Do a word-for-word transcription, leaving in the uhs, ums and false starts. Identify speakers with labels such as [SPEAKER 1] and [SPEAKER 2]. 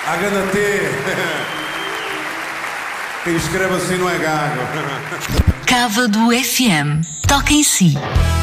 [SPEAKER 1] H T. Quem escreve assim não é gago.
[SPEAKER 2] Cava do F M. Toca em si.